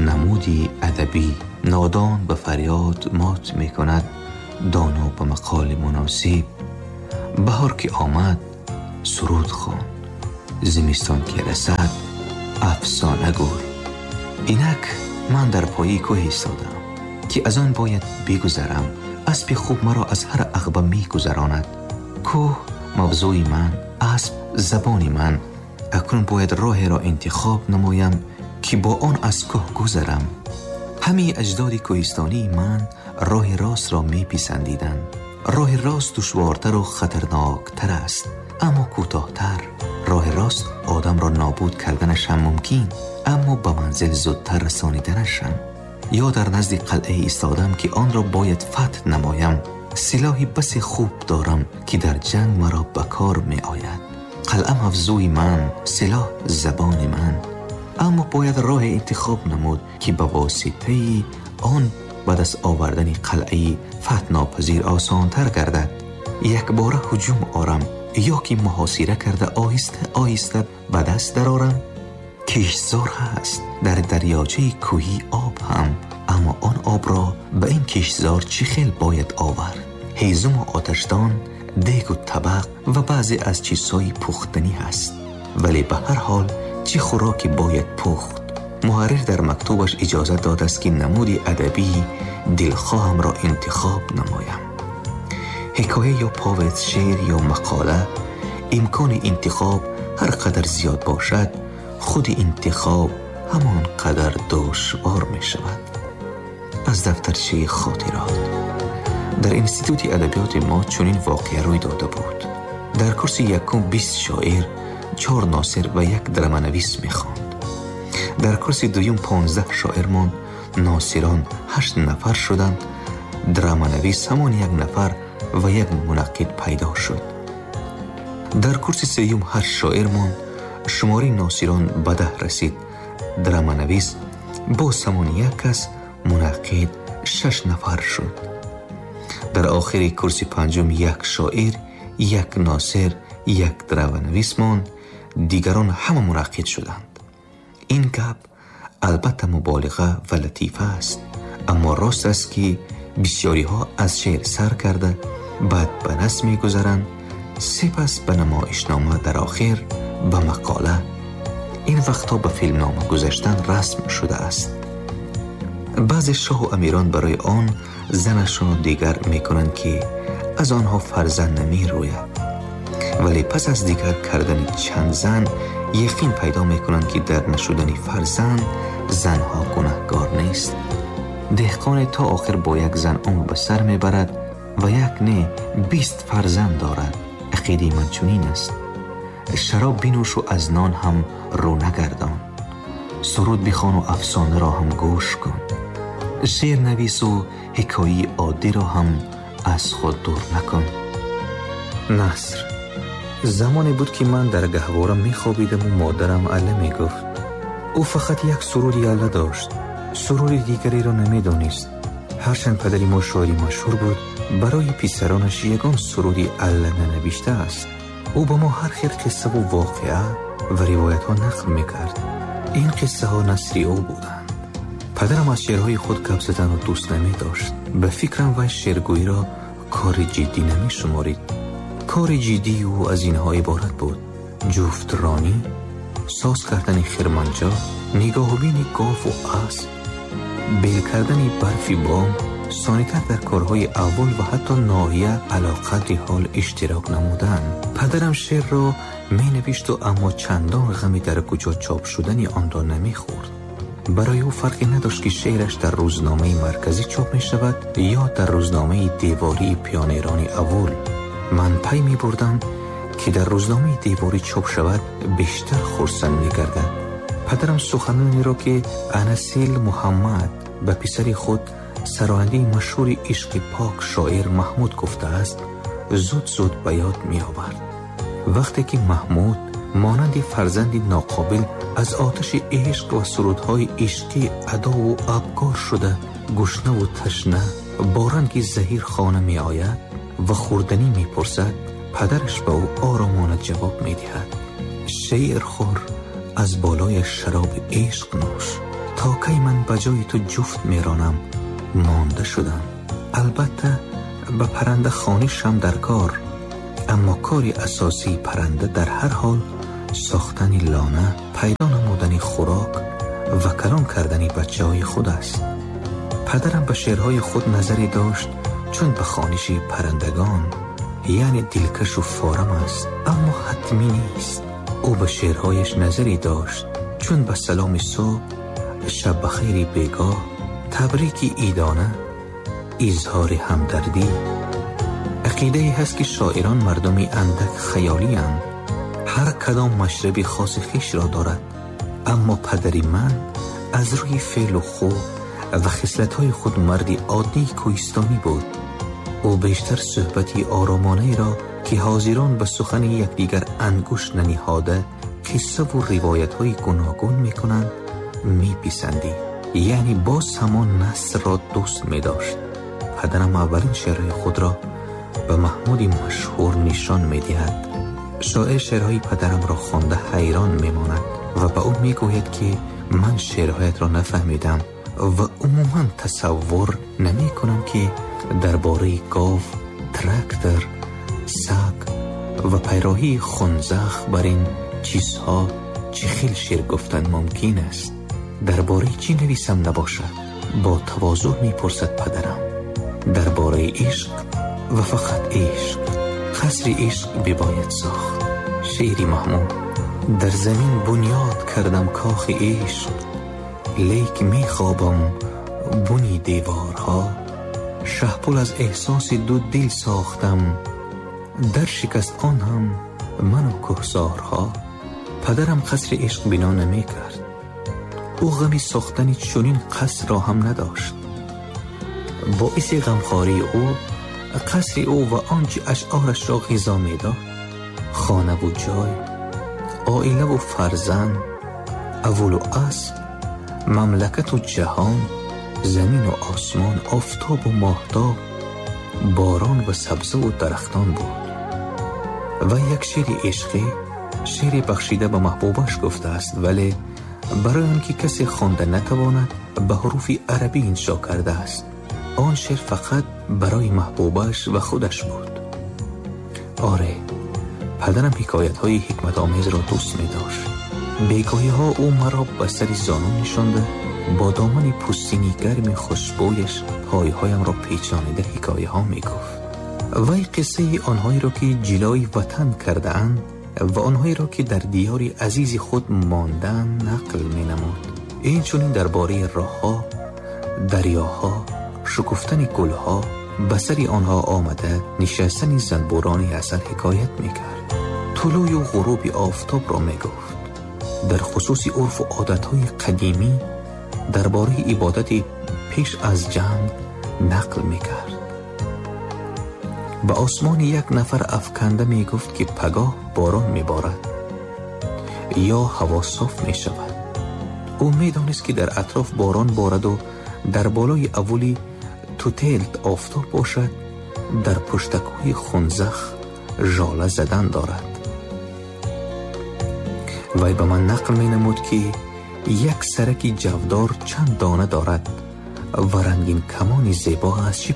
نمودی ادبی. نادان به فریاد مات می کند، دانا به مقال مناسب. بهار که آمد سرود خوان، زمستان که رسد افسانه گوی. اینک من در پایی کوه ایستادم که از آن باید بگذرم. اسب خوب مرا از هر عقبه می گذراند. کوه موضوعی من، اسب زبانی من. اکنون باید راه را انتخاب نمایم که با آن از کوه گذرم. همه اجداد کوهستانی من راه راست را می پسندیدند. راه راست دشوارتر و خطرناکتر است، اما کوتاه‌تر. راه راست آدم را نابود کردنش هم ممکن، اما به منزل زودتر رسانیدنشم. یا در نزد قلعه ایستادم که آن را باید فتح نمایم. سلاحی بس خوب دارم که در جنگ مرا به کار می آید. قلعه افزوی من، سلاح زبان من. اما باید راه انتخاب نمود که به واسطه آن بعد از آوردن قلعه فتح ناپذیر آسانتر گردد. یک باره هجوم آرم یا که محاصره کرده آهسته آهسته به دست درآرم. کشتزار هست در دریاچه کوهی آب هم، اما آن آب را به این کشتزار چه خیل باید آورد؟ هیزم و آتشدان، دیگ و طبق و بعضی از چیزهای پختنی هست. ولی به هر حال چه خوراکی باید پخت؟ محرر در مکتوبش اجازه داده است که نمودی ادبی دلخواهم را انتخاب نمایم. حکایه یا پاوت، شعر یا مقاله، امکان انتخاب هر قدر زیاد باشد، خود انتخاب همان قدر دشوار می شود. از دفترچه خاطرات. در انستیتوت ادبیات ما چنین واقعه روی داده بود. در کورس یکم 20 شاعر، 4 ناصر و 1 درم‌نویس می خواند. در کورس دوم 15 شاعر ماند، ناصران 8 نفر شدند، درم‌نویس همان 1 نفر و 1 منقد پیدا شد. در کورس سوم 8 شاعر ماند، شماری ناصران به 10 رسید، درم‌نویس باز همان 1 کس، منقد 6 نفر شد. در آخر کورس پنجم 1 شاعر، 1 ناصر، 1 درم‌نویس ماند، دیگران همه منقد شدند. این گپ البته مبالغه و لطیفه است، اما راست است که بسیاری ها از شعر سر کرده بعد به نثر می گذرند، سپس به نمایشنامه، در آخر به مقاله. این وقتا به فیلمنامه گذاشتن رسم شده است. بعض شاه و امیران برای آن زنشان دیگر می کنند که از آنها فرزند نمی روید، ولی پس از دیگر کردن چند زن یقین پیدا می کنند که در نشدن فرزند زنها گناهکار نیست. دهقان تا آخر با 1 زن عمر به سر می برد و 1 نه 20 فرزند دارد. عقیده من چنین است. شراب بنوش و از نان هم رو نگردان. سرود بخوان و افسانه را هم گوش کن. شعر نویس و حکایه عادی را هم از خود دور نکن. نثر. زمانی بود که من در گهواره می خوابیدم و مادرم اله می گفت. او فقط 1 سرودی اله داشت، سرود دیگری را نمی دانست. هرچند پدری ما شاعری مشهور بود، برای پسرانش یگان سرودی اله ننوشته است. او با ما هر خیر قصه و واقعه و روایت ها نقل می کرد. این قصه ها نثری او بودند. پدرم از شعرهای خود گپ زدن و دوست نمی داشت. به فکرم و شعرگویی را کار جدی نمی شمارید. کار جدی او از اینها عبارت بود: جفت رانی، ساز کردن خرمنجا، نگاه بین گاو و اسب، بیل کردن برفی بام، سانیتر در کارهای اول و حتی ناحیه علاقدر حال اشتراک نمودن. پدرم شعر را می نوشت و اما چندان غمی در کجا چاپ شدنی آن را نمی خورد. برای او فرقی نداشت که شعرش در روزنامه مرکزی چاپ می شود یا در روزنامه دیواری پیانیران اول. من پی می بردم که در روزنامه دیواری چاپ شود بیشتر خرسند می گردد. پدرم سخنانی را که انسیل محمد به پسر خود سراینده مشهور عشق پاک شاعر محمود گفته است زود زود به یاد می آورد. وقتی که محمود مانند فرزندی ناقابل از آتش عشق و سرودهای عشقی ادا و ابکار شده، گشنه و تشنه با رنگ زهیر خانه می آید و خوردنی می پرسد، پدرش به او آرامانه جواب می دهد: شعر خور، از بالای شراب عشق نوش، تا کی من بجای تو جفت میرانم مانده شدم. البته به پرنده خانیشم در کار، اما کاری اساسی پرنده در هر حال ساختن لانه، پیدا نمودن خوراک و کلان کردن بچه های خود است. پدرم به شعرهای خود نظری داشت چون به خانش پرندگان، یعنی دلکش و فارم است، اما حتمی نیست. او به شعرهایش نظری داشت چون به سلام صبح، شب بخیر بیگاه، تبریک ایدانه، اظهار همدردی. عقیده هست که شاعران مردمی اندک خیالی اند، هر کدام مشرب خاص خویش را دارد. اما پدری من از روی فعل و خو و خصلت‌های خود مردی عادی کوهستانی بود. او بیشتر صحبتی آرامانه را که حاضران به سخن یکدیگر انگشت ننهاده قصه و روایت‌های گوناگون می‌کنند می‌پسندید، یعنی باز همان نسل را دوست می‌داشت. پدرم اولین شعرهای خود را به محمود مشهور نشان می‌دهد. شاعر شعرهای پدرم را خوانده حیران می‌ماند و به او می‌گوید که من شعرهایت را نفهمیدم و عموماً تصور نمی‌کنم که درباره گاو، تراکتور، سگ و پیراهی خنزخ بر این چیزها چه خیل شعر گفتن ممکن است. درباره چی نویسم نباشد؟ با تواضع میپرسد پدرم. درباره عشق و فقط عشق. قصر عشق بباید ساخت. شعری محمود. در زمین بنیاد کردم کاخ عشق، لیک میخوابم بنی دیوارها. شهپل از احساس دو دل ساختم، در شکست آن هم من و کهسارها. پدرم قصر عشق بنا نمی کرد. او غمی ساختن چنین قصر را هم نداشت. باعث غمخواری او قصر او و آنچه اشعارش را غذا می داد، خانه و جای، عائله و فرزند، اول و اسب، مملکت و جهان، زمین و آسمان، آفتاب و ماهتاب، باران و سبزه و درختان بود. و یک شعر عشقی، شعر بخشیده به محبوبش گفته است، ولی برای آنکه کسی خوانده نتواند به حروف عربی انشا کرده است. آن شعر فقط برای محبوبش و خودش بود. آره، پدرم حکایت های حکمت آمیز را دوست می داشت. بیگاهی ها او مرا به سر زانو نشانده، با دامن پوستینی گرم خوشبویش پایهایم را پیچانیده حکایه ها می گفت. وی قصه آنهایی را که جلای وطن کرده اند و آنهایی را که در دیار عزیز خود ماندن نقل می نمود. این چنین درباره راهها، دریاها، شکفتن گلها، به سر آنها آمده نشستن زنبوران عسل حکایت می کرد. طلوع و غروب آفتاب را می گفت. در خصوص عرف و عادتهای قدیمی درباره عبادت پیش از جنگ نقل می کرد. به آسمان یک نفر افکنده می گفت که پگاه باران می بارد یا هوا صاف می شود. او می دانست که در اطراف باران بارد و در بالای اولی توتلت آفتاب باشد، در پشتکوی خنزخ ژاله زدن دارد. وی به من نقل می نمود که یک سرک جودار چند دانه دارد و رنگین کمان زیبا از چی